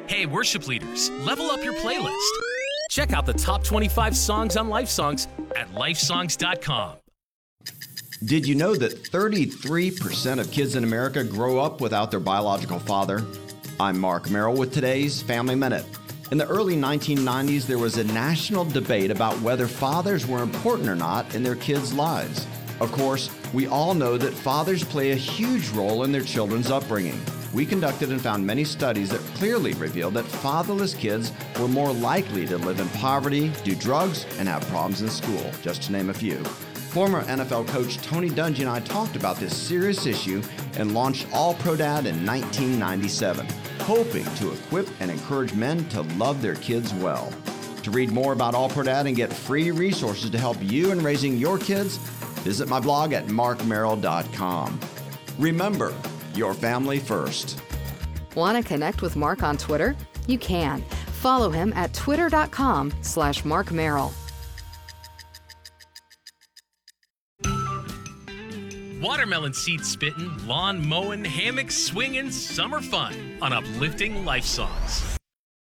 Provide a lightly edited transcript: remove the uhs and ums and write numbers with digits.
Hey, worship leaders, level up your playlist. Check out the top 25 songs on LifeSongs at lifesongs.com. Did you know that 33% of kids in America grow up without their biological father? I'm Mark Merrill with today's Family Minute. In the early 1990s, there was a national debate about whether fathers were important or not in their kids' lives. Of course, we all know that fathers play a huge role in their children's upbringing. We conducted and found many studies that clearly revealed that fatherless kids were more likely to live in poverty, do drugs, and have problems in school, just to name a few. Former NFL coach Tony Dungy and I talked about this serious issue and launched All Pro Dad in 1997, hoping to equip and encourage men to love their kids well. To read more about All Pro Dad and get free resources to help you in raising your kids, visit my blog at markmerrill.com. Remember, your family first. Want to connect with Mark on Twitter? You can. Follow him at twitter.com/markmerrill. Watermelon seed spitting, lawn mowing, hammock swinging, summer fun on Uplifting Life Songs.